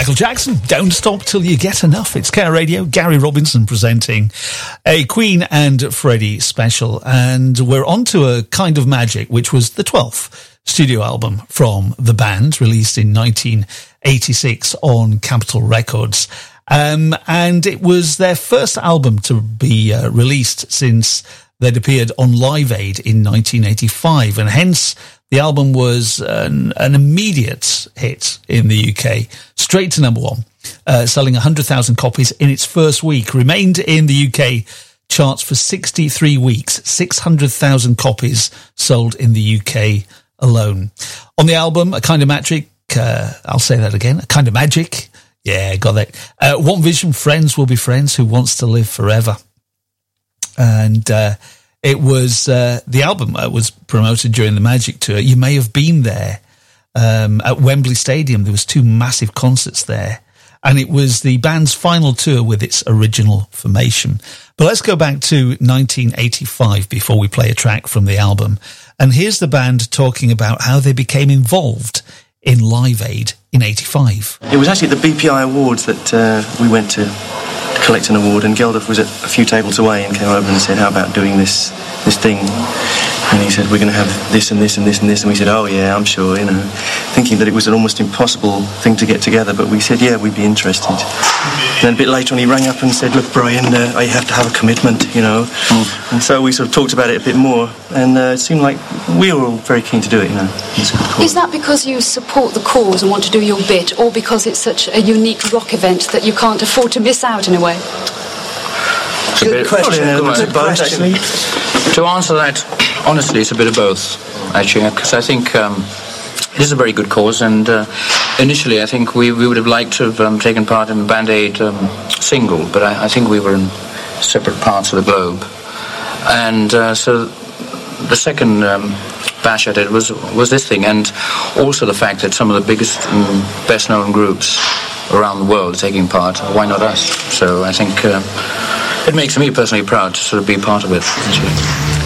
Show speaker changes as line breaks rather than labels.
Michael Jackson, Don't Stop Till You Get Enough. It's Care Radio, Gary Robinson presenting a Queen and Freddie special. And we're on to A Kind of Magic, which was the 12th studio album from the band, released in 1986 on Capitol Records. And it was their first album to be released since they'd appeared on Live Aid in 1985, and hence the album was an immediate hit in the UK, straight to number one, selling 100,000 copies in its first week, remained in the UK charts for 63 weeks, 600,000 copies sold in the UK alone. On the album, A Kind of Magic, I'll say that again, A Kind of Magic, yeah, got that. One Vision, Friends Will Be Friends, Who Wants to Live Forever. And it was the album was promoted during the Magic Tour. You may have been there at Wembley Stadium. There was 2 massive concerts there, and it was the band's final tour with its original formation. But let's go back to 1985 before we play a track from the album. And here's the band talking about how they became involved in Live Aid in 85.
It was actually at the BPI Awards that we went to collect an award, and Geldof was a few tables away and came over and said, how about doing this thing? And he said, we're going to have this and this and this and this. And we said, oh yeah, I'm sure, you know, thinking that it was an almost impossible thing to get together, but we said, yeah, we'd be interested. And then a bit later on he rang up and said, look, Brian, I have to have a commitment, you know. And so we sort of talked about it a bit more, and it seemed like we were all very keen to do it, you know.
Is that because you support the cause and want to do your bit, or because it's such a unique rock event that you can't afford to miss out in a way?
Good question. Both, actually.
To answer that, honestly, it's a bit of both, actually, because I think it is a very good cause, and initially I think we would have liked to have taken part in the Band Aid single, but I think we were in separate parts of the globe. And so the second bash at it was this thing, and also the fact that some of the biggest and best-known groups around the world are taking part. Why not us? So I think it makes me personally proud to sort of be part of it.